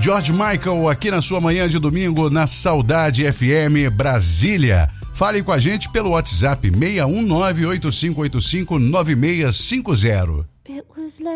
George Michael aqui na sua manhã de domingo na Saudade FM Brasília. Fale com a gente pelo WhatsApp 619-8585-9650.